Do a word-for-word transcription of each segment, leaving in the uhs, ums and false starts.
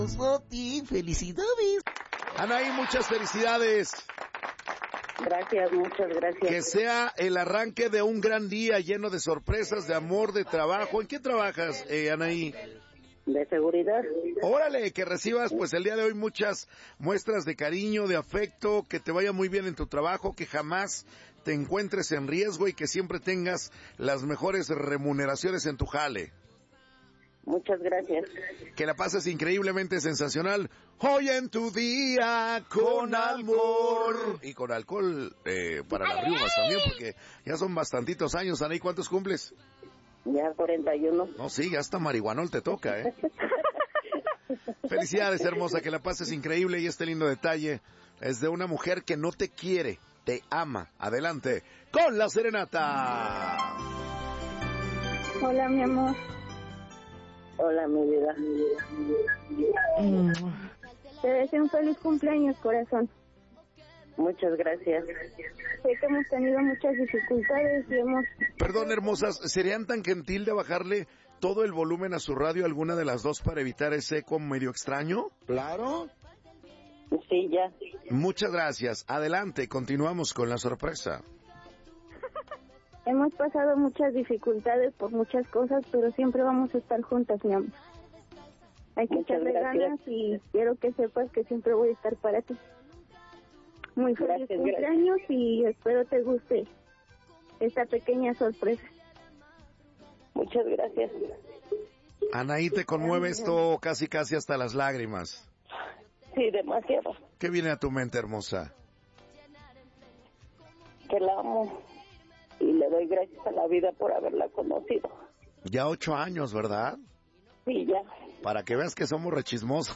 Felicidades. Anaí, muchas felicidades. Gracias, muchas gracias. Que sea el arranque de un gran día lleno de sorpresas, de amor, de trabajo. ¿En qué trabajas, eh, Anaí? De seguridad. Órale, que recibas pues el día de hoy muchas muestras de cariño, de afecto, que te vaya muy bien en tu trabajo, que jamás te encuentres en riesgo y que siempre tengas las mejores remuneraciones en tu jale. Muchas gracias. Que la pases increíblemente sensacional hoy en tu día con amor. Y con alcohol eh, para las riumas también, porque ya son bastantitos años. Anaí, ¿cuántos cumples? Ya cuarenta y uno. No, sí, ya hasta marihuanol te toca, ¿eh? Felicidades, hermosa, que la pases increíble y este lindo detalle es de una mujer que no te quiere, te ama. Adelante, con la serenata. Hola, mi amor. Hola, mi vida. Mm. Te deseo un feliz cumpleaños, corazón. Muchas gracias. Sé que hemos tenido muchas dificultades y hemos... Perdón, hermosas, ¿serían tan gentil de bajarle todo el volumen a su radio, alguna de las dos, para evitar ese eco medio extraño? Claro. Sí, ya. Muchas gracias. Adelante, continuamos con la sorpresa. Hemos pasado muchas dificultades por muchas cosas, pero siempre vamos a estar juntas, mi amor. Hay que Muchas echarle gracias. ganas y quiero que sepas que siempre voy a estar para ti. Muy feliz Gracias, cumpleaños y espero te guste esta pequeña sorpresa. Muchas gracias. Anaí, te conmueve esto casi casi hasta las lágrimas. Sí, demasiado. ¿Qué viene a tu mente, hermosa? Que la amo y le doy gracias a la vida por haberla conocido. Ya ocho años, ¿verdad? Sí, ya. Para que veas que somos rechismosos.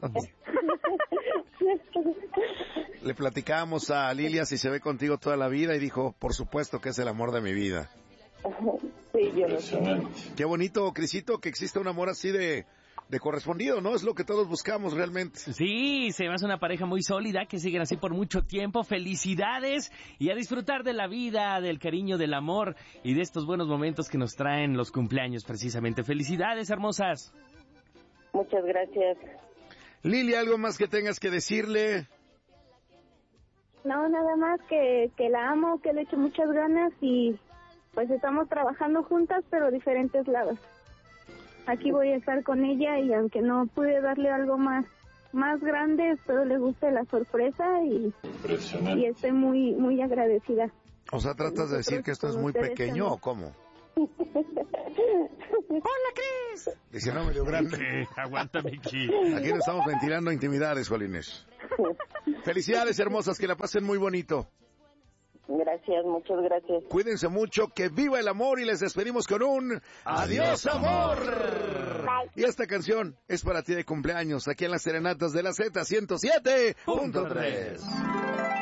Le platicábamos a Lilia si se ve contigo toda la vida y dijo, por supuesto que es el amor de mi vida. Sí, yo lo sé. Qué bonito, Crisito, que exista un amor así de, de correspondido, ¿no? Es lo que todos buscamos realmente. Sí, se me hace una pareja muy sólida, que siguen así por mucho tiempo. Felicidades y a disfrutar de la vida, del cariño, del amor y de estos buenos momentos que nos traen los cumpleaños precisamente. Felicidades, hermosas. Muchas gracias. Lilia, ¿algo más que tengas que decirle? No, nada más que, que la amo, que le echo muchas ganas y pues estamos trabajando juntas, pero diferentes lados. Aquí voy a estar con ella y aunque no pude darle algo más más grande, espero le guste la sorpresa y, y estoy muy muy agradecida. O sea, ¿tratas de decir que esto es muy pequeño o cómo? ¡Hola, Cris! Dice, no, medio grande. Aguántame aquí. Aquí no estamos ventilando intimidades, Jolines. Felicidades, hermosas, que la pasen muy bonito. Gracias, muchas gracias. Cuídense mucho, que viva el amor y les despedimos con un ¡Adiós, amor! Y esta canción es para ti de cumpleaños, aquí en las Serenatas de la Z ciento siete punto tres.